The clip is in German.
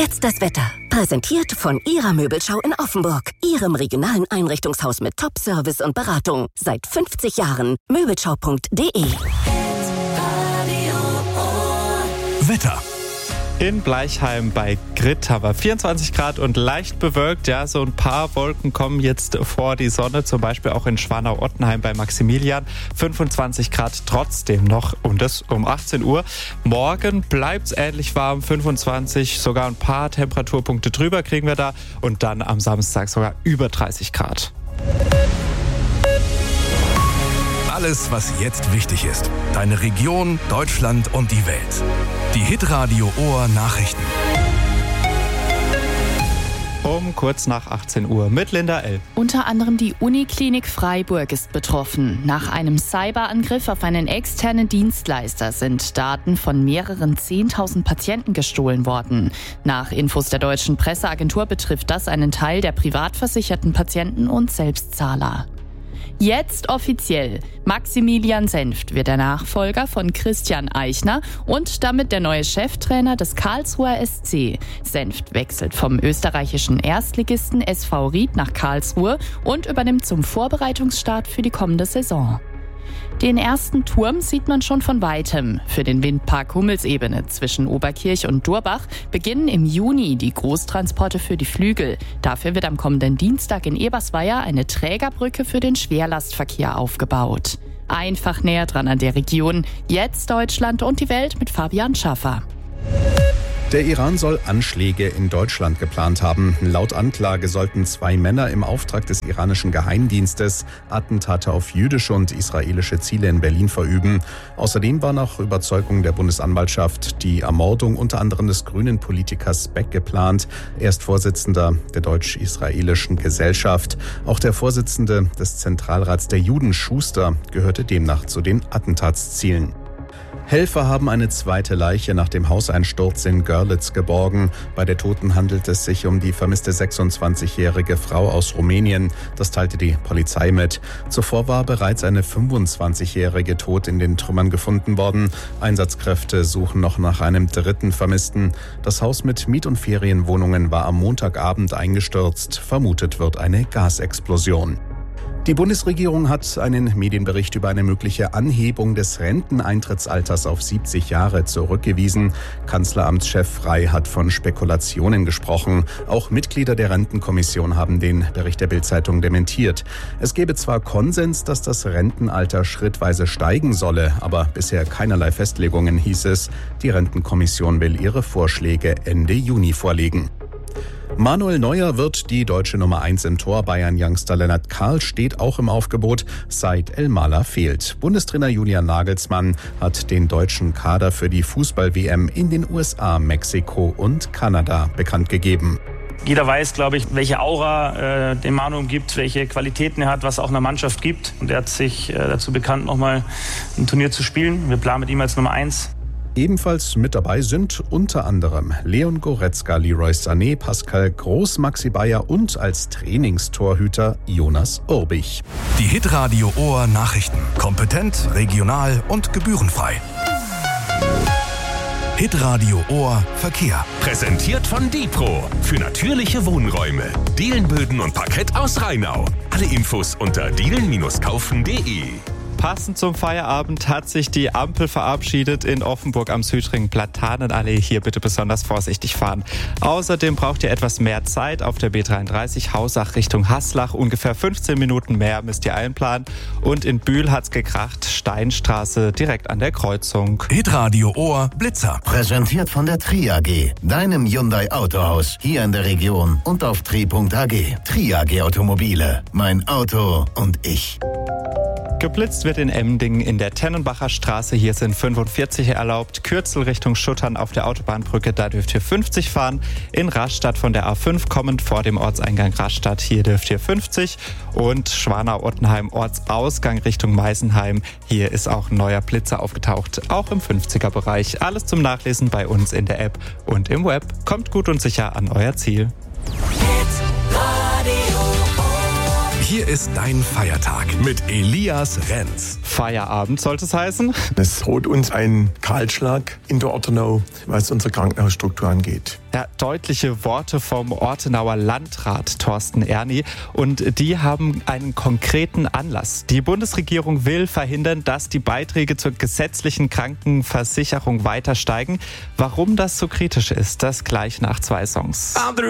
Jetzt das Wetter. Präsentiert von Ihrer Möbelschau in Offenburg. Ihrem regionalen Einrichtungshaus mit Top-Service und Beratung. Seit 50 Jahren. Möbelschau.de. Wetter. In Bleichheim bei Gritt haben wir 24 Grad und leicht bewölkt. Ja, so ein paar Wolken kommen jetzt vor die Sonne, zum Beispiel auch in Schwanau-Ottenheim bei Maximilian. 25 Grad trotzdem noch und das um 18 Uhr. Morgen bleibt es ähnlich warm, 25, sogar ein paar Temperaturpunkte drüber kriegen wir da. Und dann am Samstag sogar über 30 Grad. Alles, was jetzt wichtig ist. Deine Region, Deutschland und die Welt. Die Hitradio Ohr Nachrichten. Um kurz nach 18 Uhr mit Linda L. Unter anderem die Uniklinik Freiburg ist betroffen. Nach einem Cyberangriff auf einen externen Dienstleister sind Daten von mehreren 10.000 Patienten gestohlen worden. Nach Infos der deutschen Presseagentur betrifft das einen Teil der privat versicherten Patienten und Selbstzahler. Jetzt offiziell. Maximilian Senft wird der Nachfolger von Christian Eichner und damit der neue Cheftrainer des Karlsruher SC. Senft wechselt vom österreichischen Erstligisten SV Ried nach Karlsruhe und übernimmt zum Vorbereitungsstart für die kommende Saison. Den ersten Turm sieht man schon von Weitem. Für den Windpark Hummelsebene zwischen Oberkirch und Durbach beginnen im Juni die Großtransporte für die Flügel. Dafür wird am kommenden Dienstag in Ebersweier eine Trägerbrücke für den Schwerlastverkehr aufgebaut. Einfach näher dran an der Region. Jetzt Deutschland und die Welt mit Fabian Schaffer. Der Iran soll Anschläge in Deutschland geplant haben. Laut Anklage sollten 2 Männer im Auftrag des iranischen Geheimdienstes Attentate auf jüdische und israelische Ziele in Berlin verüben. Außerdem war nach Überzeugung der Bundesanwaltschaft die Ermordung unter anderem des grünen Politikers Beck geplant. Er ist Vorsitzender der deutsch-israelischen Gesellschaft. Auch der Vorsitzende des Zentralrats der Juden, Schuster, gehörte demnach zu den Attentatszielen. Helfer haben eine zweite Leiche nach dem Hauseinsturz in Görlitz geborgen. Bei der Toten handelt es sich um die vermisste 26-jährige Frau aus Rumänien. Das teilte die Polizei mit. Zuvor war bereits eine 25-jährige tot in den Trümmern gefunden worden. Einsatzkräfte suchen noch nach einem dritten Vermissten. Das Haus mit Miet- und Ferienwohnungen war am Montagabend eingestürzt. Vermutet wird eine Gasexplosion. Die Bundesregierung hat einen Medienbericht über eine mögliche Anhebung des Renteneintrittsalters auf 70 Jahre zurückgewiesen. Kanzleramtschef Frey hat von Spekulationen gesprochen. Auch Mitglieder der Rentenkommission haben den Bericht der Bild-Zeitung dementiert. Es gebe zwar Konsens, dass das Rentenalter schrittweise steigen solle, aber bisher keinerlei Festlegungen, hieß es. Die Rentenkommission will ihre Vorschläge Ende Juni vorlegen. Manuel Neuer wird die deutsche Nummer 1 im Tor. Bayern-Youngster Lennart Karl steht auch im Aufgebot, seit Elmalah fehlt. Bundestrainer Julian Nagelsmann hat den deutschen Kader für die Fußball-WM in den USA, Mexiko und Kanada bekannt gegeben. Jeder weiß, glaube ich, welche Aura den Manu gibt, welche Qualitäten er hat, was er auch einer Mannschaft gibt. Und er hat sich dazu bekannt, nochmal ein Turnier zu spielen. Wir planen mit ihm als Nummer 1. Ebenfalls mit dabei sind unter anderem Leon Goretzka, Leroy Sané, Pascal Groß, Maxi Bayer und als Trainingstorhüter Jonas Urbich. Die Hitradio Ohr Nachrichten. Kompetent, regional und gebührenfrei. Hitradio Ohr Verkehr. Präsentiert von Dipro für natürliche Wohnräume. Dielenböden und Parkett aus Rheinau. Alle Infos unter dielen-kaufen.de. Passend zum Feierabend hat sich die Ampel verabschiedet in Offenburg am Südring Platanenallee. Hier bitte besonders vorsichtig fahren. Außerdem braucht ihr etwas mehr Zeit auf der B33 Hausach Richtung Haslach. Ungefähr 15 Minuten mehr müsst ihr einplanen. Und in Bühl hat's gekracht. Steinstraße direkt an der Kreuzung. Hitradio Ohr Blitzer. Präsentiert von der Tri AG, deinem Hyundai Autohaus hier in der Region und auf tri.ag. Tri AG Automobile. Mein Auto und ich. Geblitzt wird in Emdingen in der Tennenbacher Straße. Hier sind 45 erlaubt. Kürzel Richtung Schuttern auf der Autobahnbrücke, da dürft ihr 50 fahren. In Rastatt von der A5 kommend vor dem Ortseingang Rastatt, hier dürft ihr 50. Und Schwanau-Ottenheim Ortsausgang Richtung Meisenheim. Hier ist auch ein neuer Blitzer aufgetaucht, auch im 50er-Bereich. Alles zum Nachlesen bei uns in der App und im Web. Kommt gut und sicher an euer Ziel. hier ist dein Feiertag mit Elias Renz. Feierabend sollte es heißen. Es droht uns ein Kahlschlag in der Ortenau, was unsere Krankenhausstruktur angeht. Ja, deutliche Worte vom Ortenauer Landrat Thorsten Erni. Und die haben einen konkreten Anlass. Die Bundesregierung will verhindern, dass die Beiträge zur gesetzlichen Krankenversicherung weiter steigen. Warum das so kritisch ist, das gleich nach 2 Songs.